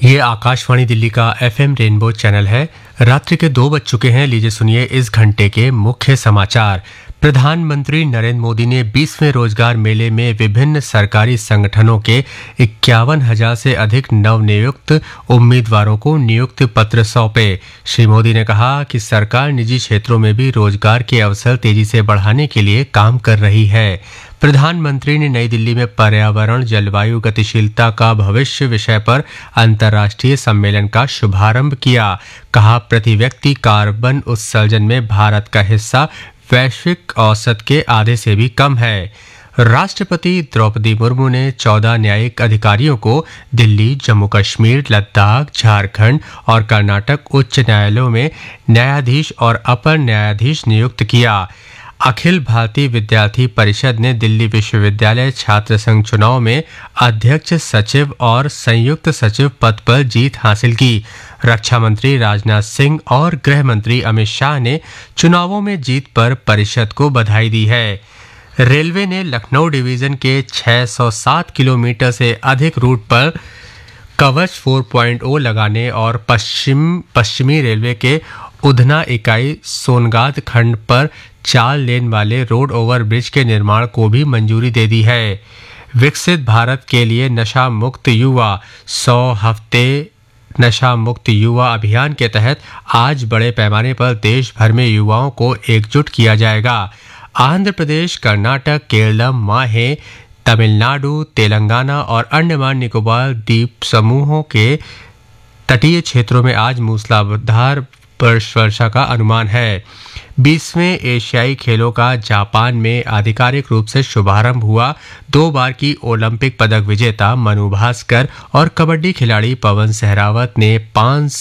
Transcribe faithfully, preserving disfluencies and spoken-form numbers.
ये आकाशवाणी दिल्ली का FM rainbow channel है। रात्रि के दो बज चुके हैं। लीजिए सुनिए इस घंटे के मुख्य समाचार। प्रधानमंत्री नरेंद्र मोदी ने बीसवें रोजगार मेले में विभिन्न सरकारी संगठनों के इक्यावन हजार से अधिक नवनियुक्त उम्मीदवारों को नियुक्ति पत्र सौंपे। श्री मोदी ने कहा कि सरकार निजी क्षेत्रों में भी रोजगार के अवसर तेजी से बढ़ाने के लिए काम कर रही है। प्रधानमंत्री ने नई दिल्ली में पर्यावरण जलवायु गतिशीलता का भविष्य विषय पर अंतर्राष्ट्रीय सम्मेलन का शुभारंभ किया। कहा, प्रति व्यक्ति कार्बन उत्सर्जन में भारत का हिस्सा वैश्विक औसत के आधे से भी कम है। राष्ट्रपति द्रौपदी मुर्मू ने चौदह न्यायिक अधिकारियों को दिल्ली, जम्मू कश्मीर, लद्दाख, झारखंड और कर्नाटक उच्च न्यायालयों में न्यायाधीश और अपर न्यायाधीश नियुक्त किया। अखिल भारतीय विद्यार्थी परिषद ने दिल्ली विश्वविद्यालय छात्र संघ चुनाव में अध्यक्ष सचिव और संयुक्त सचिव पद पर जीत हासिल की। रक्षा मंत्री राजनाथ सिंह और गृह मंत्री अमित शाह ने चुनावों में जीत पर परिषद को बधाई दी है। रेलवे ने लखनऊ डिवीजन के छह सौ सात किलोमीटर से अधिक रूट पर कवच चार पॉइंट शून्य लगाने और पश्चिम पश्चिमी रेलवे के उधना इकाई सोनगाद खंड पर चार लेन वाले रोड ओवर ब्रिज के निर्माण को भी मंजूरी दे दी है। विकसित भारत के लिए नशा मुक्त युवा सौ हफ्ते नशा मुक्त युवा अभियान के तहत आज बड़े पैमाने पर देश भर में युवाओं को एकजुट किया जाएगा। आंध्र प्रदेश, कर्नाटक, केरलम, माहे, तमिलनाडु, तेलंगाना और अंडमान निकोबार द्वीप समूहों के तटीय क्षेत्रों में आज मूसलाधार वर्षा का अनुमान है। बीसवें एशियाई खेलों का जापान में आधिकारिक रूप से शुभारंभ हुआ। दो बार की ओलंपिक पदक विजेता मनु भास्कर और कबड्डी खिलाड़ी पवन सहरावत ने पांच